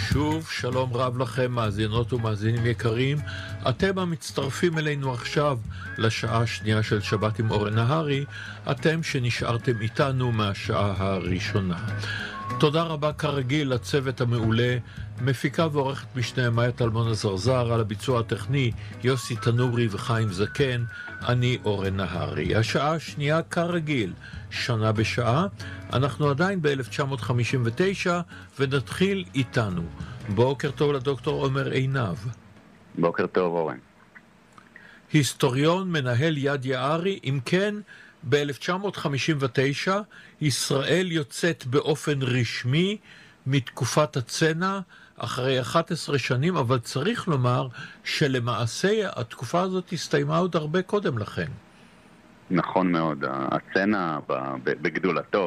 שוב, שלום רב לכם, מאזינות ומאזינים יקרים. אתם המצטרפים אלינו עכשיו לשעה השנייה של שבת עם אורן נהרי, אתם שנשארתם איתנו מהשעה הראשונה. תודה רבה כרגיל לצוות המעולה, מפיקה ועורכת משנה מאיה טלמון הזרזר, על הביצוע הטכני יוסי תנורי וחיים זקן, אני אורן נהרי. השעה השנייה כרגיל, שנה בשעה, אנחנו עדיין ב-1959 ונתחיל איתנו. בוקר טוב לדוקטור עומר עינב. בוקר טוב אורן. היסטוריון, מנהל יד יערי. אם כן, ב-1959 ישראל יוצאת באופן רשמי מתקופת הצנע אחרי 11 שנים, אבל צריך לומר שלמעשה התקופה הזאת הסתיימה עוד הרבה קודם לכן. נכון מאוד, הצנע בגדולתו